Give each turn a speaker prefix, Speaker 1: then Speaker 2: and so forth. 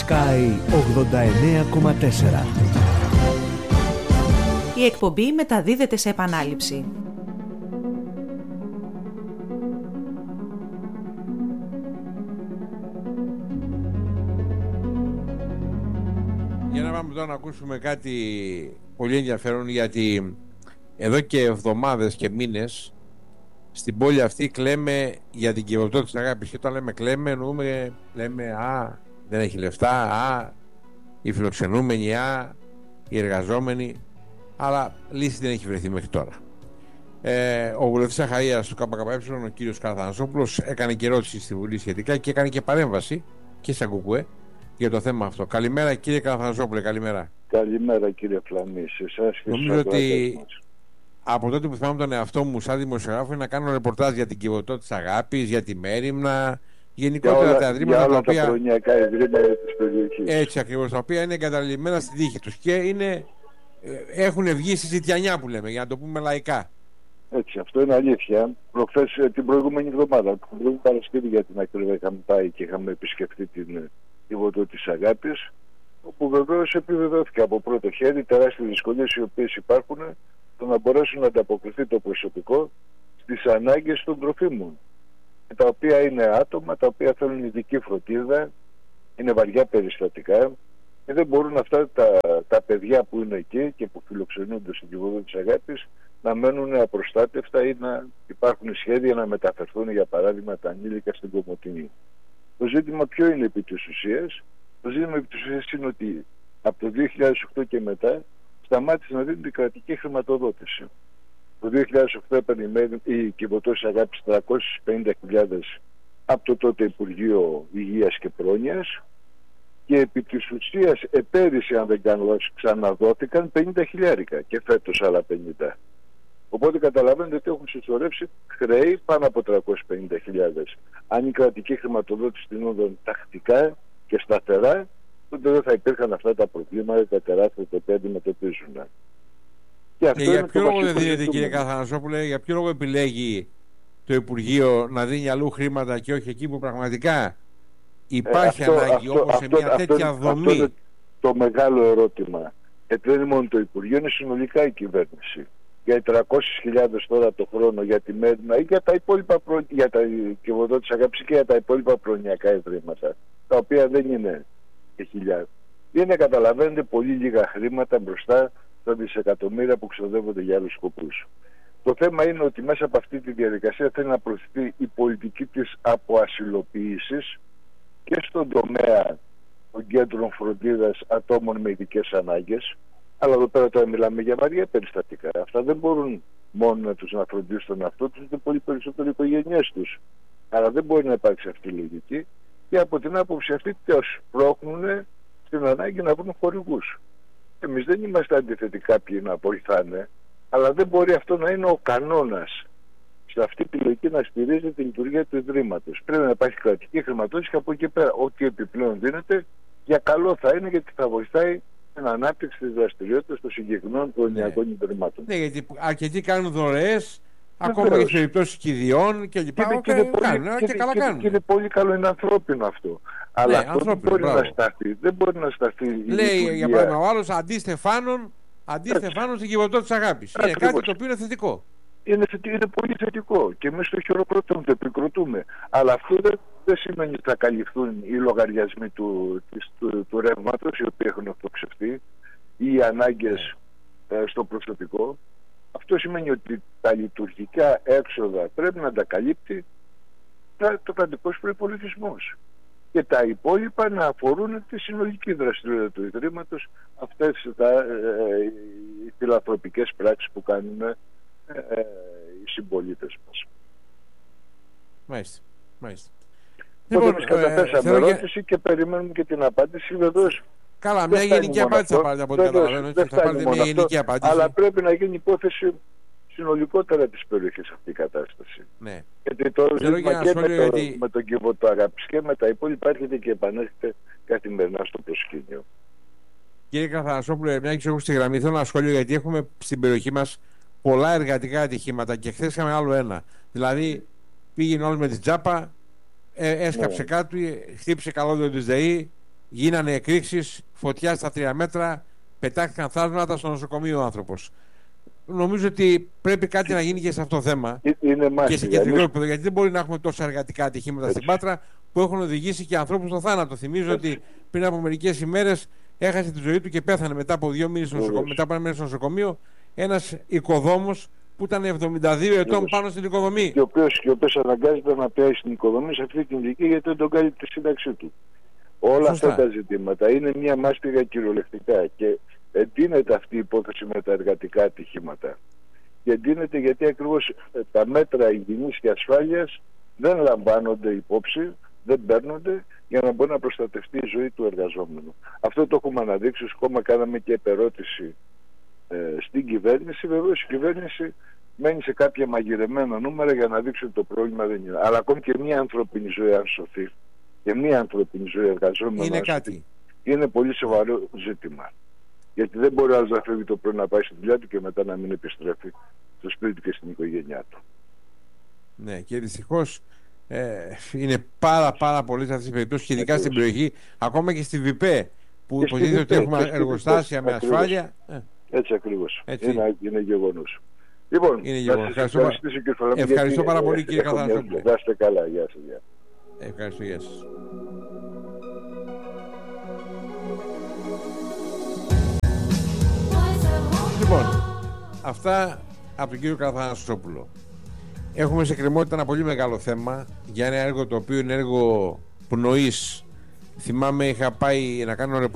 Speaker 1: Sky 89,4.
Speaker 2: Η εκπομπή μεταδίδεται σε επανάληψη.
Speaker 3: Για να πάμε τώρα να ακούσουμε κάτι πολύ ενδιαφέρον, γιατί εδώ και εβδομάδες και μήνες στην πόλη αυτή κλαίμε για την κυβωτό της αγάπης. Και όταν λέμε κλαίμε, εννοούμε, λέμε α, δεν έχει λεφτά, α, οι φιλοξενούμενοι, α, οι εργαζόμενοι, αλλά λύση δεν έχει βρεθεί μέχρι τώρα. Ο βουλευτής Αχαΐας του ΚΚΕ, ο κύριος Καραθανασόπουλος, έκανε και ερώτηση στη Βουλή σχετικά και έκανε και παρέμβαση και σαν ΚΚΕ για το θέμα αυτό. Καλημέρα κύριε Καραθανασόπουλε, καλημέρα.
Speaker 4: Καλημέρα κύριε Φλαμμή, σε εσάς και
Speaker 3: νομίζω ότι από τότε που θυμάμαι τον εαυτό μου σαν δημοσιογράφο είναι να κάνω ρεπορτάζ για την κυβωτό της αγάπης, για τη Μέριμνα, γενικότερα τα ιδρύματα τα οποία.
Speaker 4: Τα προνοιακά ιδρύματα της περιοχής.
Speaker 3: Έτσι ακριβώς, τα οποία είναι εγκαταλειμμένα στη τύχη τους και έχουν βγει στη ζητιανιά που λέμε, για να το πούμε λαϊκά.
Speaker 4: Έτσι, αυτό είναι αλήθεια. Προχθές, την προηγούμενη εβδομάδα, την προηγούμενη Παρασκευή για την ακρίβεια, είχαμε πάει και είχαμε επισκεφτεί την κυβωτό της αγάπης, όπου βεβαίως επιβεβαιώθηκε από πρώτο χέρι τεράστιες δυσκολίες οι οποίες υπάρχουν το να μπορέσουν να ανταποκριθεί το προσωπικό στις ανάγκες των τροφίμων, τα οποία είναι άτομα τα οποία θέλουν ειδική φροντίδα, είναι βαριά περιστατικά και δεν μπορούν αυτά τα παιδιά που είναι εκεί και που φιλοξενούνται στην κυβωτό της αγάπης να μένουν απροστάτευτα ή να υπάρχουν σχέδια να μεταφερθούν, για παράδειγμα, τα ανήλικα στην Κομοτηνή. Το ζήτημα ποιο είναι επί της ουσίας? Το ζήτημα επί της ουσίας είναι ότι από το 2008 και μετά σταμάτησε να δίνει την κρατική χρηματοδότηση. Το 2008 έπαιρνε η κυβωτό της αγάπης 350.000 από το τότε Υπουργείο Υγείας και Πρόνοιας και επί της ουσίας επέρυσι, αν δεν κάνω λάθος, ξαναδόθηκαν 50.000 και φέτος άλλα 50. Οπότε καταλαβαίνετε ότι έχουν συσσωρεύσει χρέη πάνω από 350.000. Αν η κρατική χρηματοδότηση δίνονταν τακτικά και σταθερά, τότε δεν θα υπήρχαν αυτά τα προβλήματα, τα τεράστια τα οποία αντιμετωπίζουν.
Speaker 3: Και για ποιο λόγο δεν δίνεται, κύριε Καραθανασόπουλε, για ποιο λόγο επιλέγει το Υπουργείο να δίνει αλλού χρήματα και όχι εκεί που πραγματικά υπάρχει ανάγκη, όπως σε μια τέτοια δομή?
Speaker 4: Αυτό είναι το μεγάλο ερώτημα. Γιατί δεν είναι μόνο το Υπουργείο, είναι συνολικά η κυβέρνηση. Για 300.000 τώρα το χρόνο για τη Μέριμνα ή για τα υπόλοιπα για τα κυβωτό της αγάπης και για τα υπόλοιπα προνοιακά ιδρύματα, τα οποία δεν είναι και χιλιάδες. Είναι, καταλαβαίνετε, πολύ λίγα χρήματα μπροστά στα δισεκατομμύρια που ξοδεύονται για άλλους σκοπούς. Το θέμα είναι ότι μέσα από αυτή τη διαδικασία θέλει να προωθηθεί η πολιτική της αποασυλοποίησης και στον τομέα των κέντρων φροντίδας ατόμων με ειδικές ανάγκες. Αλλά εδώ πέρα τώρα μιλάμε για βαριά περιστατικά. Αυτά δεν μπορούν μόνο τους να φροντίσουν τον εαυτό τους, είναι πολύ περισσότερο οι οικογένειές τους. Άρα δεν μπορεί να υπάρξει αυτή η λογική και από την άποψη αυτή τους πρόχνουν στην ανάγκη να βρουν χορηγούς. Εμείς δεν είμαστε αντιθετοί κάποιοι να βοηθάνε, αλλά δεν μπορεί αυτό να είναι ο κανόνας. Σε αυτή τη λογική να στηρίζει τη λειτουργία του Ιδρύματος. Πρέπει να υπάρχει κρατική χρηματοδότηση και από εκεί πέρα ό,τι επιπλέον δίνεται για καλό θα είναι, γιατί θα βοηθάει την ανάπτυξη της δραστηριότητας των συγκεκριμένων προνοιακών ιδρυμάτων.
Speaker 3: Ναι, γιατί αρκετοί κάνουν δωρεές, ακόμα και σε περιπτώσεις κηδιών και λοιπά. Και καλά κάνουν.
Speaker 4: Και είναι πολύ καλό, είναι ανθρώπινο αυτό. Αλλά αυτό δεν μπορεί να σταθεί. Δεν μπορεί να σταθεί.
Speaker 3: Λέει για παράδειγμα ο άλλος αντί Στεφάνων στην κυβωτό της αγάπης. Είναι κάτι το οποίο είναι θετικό.
Speaker 4: Είναι πολύ θετικό και εμείς το χειροκροτούμε, το επικροτούμε. Αλλά αυτό δεν σημαίνει ότι θα καλυφθούν οι λογαριασμοί του ρεύματος, οι οποίοι έχουν εκτοξευτεί, ή οι ανάγκες στο προσωπικό. Αυτό σημαίνει ότι τα λειτουργικά έξοδα πρέπει να τα καλύπτει το κρατικός προϋπολογισμός. Και τα υπόλοιπα να αφορούν τη συνολική δραστηριότητα του Ιδρύματος, αυτές οι φιλανθρωπικές πράξεις που κάνουν οι συμπολίτες μας.
Speaker 3: Μάλιστα.
Speaker 4: Λοιπόν, εμείς καταθέσαμε ερώτηση και περιμένουμε και την απάντηση. Βεβαίως,
Speaker 3: καλά, μια γενική απάντηση θα πάρετε από ό,τι καταλαβαίνω. Θα πάρετε μια γενική απάντηση.
Speaker 4: Αλλά πρέπει να γίνει υπόθεση συνολικότερα της περιοχής αυτή η κατάσταση.
Speaker 3: Ναι.
Speaker 4: Γιατί το ζήτημα και με τον κυβωτό αγάπης και με τα υπόλοιπα έρχεται και επανέρχεται καθημερινά στο προσκήνιο.
Speaker 3: Κύριε Καραθανασόπουλε, μια και έχω στη γραμμή, θέλω ένα σχόλιο, γιατί έχουμε στην περιοχή μας πολλά εργατικά ατυχήματα και χθες είχαμε άλλο ένα. Δηλαδή πήγαινε όλος με την τζάπα, έσκαψε κάτω, χτύπησε καλώδιο της ΔΕΗ, γίνανε εκρήξεις, φωτιά στα 3 μέτρα, πετάχτηκαν θαύματα στο νοσοκομείο ο άνθρωπος. Νομίζω ότι πρέπει κάτι να γίνει και σε αυτό το θέμα και σε κεντρικό επίπεδο, γιατί δεν μπορεί να έχουμε τόσα εργατικά ατυχήματα στην Πάτρα που έχουν οδηγήσει και ανθρώπους στο θάνατο. Θυμίζω ότι πριν από μερικές ημέρες έχασε τη ζωή του και πέθανε μετά από 2 μήνες στο νοσοκομείο ένας οικοδόμος που ήταν 72 ετών πάνω στην οικοδομή.
Speaker 4: Και ο οποίος αναγκάζεται να πιάσει στην οικοδομή σε αυτή την ηλικία γιατί δεν τον κάλυπτε τη σύνταξή του. Όλα αυτά τα ζητήματα είναι μια μάστιγα κυριολεκτικά και εντείνεται αυτή η υπόθεση με τα εργατικά ατυχήματα. Και εντείνεται γιατί ακριβώς τα μέτρα υγιεινής και ασφάλειας δεν λαμβάνονται υπόψη, δεν παίρνονται για να μπορεί να προστατευτεί η ζωή του εργαζόμενου. Αυτό το έχουμε αναδείξει, ακόμα κάναμε και επερώτηση στην κυβέρνηση. Βεβαίως η κυβέρνηση μένει σε κάποια μαγειρεμένα νούμερα για να δείξει ότι το πρόβλημα δεν είναι. Αλλά ακόμη και μια ανθρώπινη ζωή αν σωθεί και μια ανθρώπινη ζωή εργαζόμενο
Speaker 3: είναι κάτι.
Speaker 4: Είναι πολύ σοβαρό ζήτημα. Γιατί δεν μπορεί άλλος να φεύγει το πρωί να πάει στη δουλειά του και μετά να μην επιστρέφει στο σπίτι και στην οικογένειά του.
Speaker 3: Ναι, και δυστυχώς είναι πάρα πολύ σε αυτές τις περιπτώσεις και ειδικά στην περιοχή, ακόμα και στη ΒΠΕ που υποτίθεται ότι έχουμε εργοστάσια με ασφάλεια.
Speaker 4: Έτσι ακριβώς. Είναι γεγονός. Λοιπόν,
Speaker 3: ευχαριστώ πάρα πολύ κύριε Καθανασόπουλε.
Speaker 4: Να είστε καλά, γεια σας.
Speaker 3: Ευχαριστώ, γεια σας. Λοιπόν, αυτά από τον κύριο Καθανασόπουλο. Έχουμε σε κρεμότητα ένα πολύ μεγάλο θέμα για ένα έργο το οποίο είναι έργο πνοής. Θυμάμαι είχα πάει να κάνω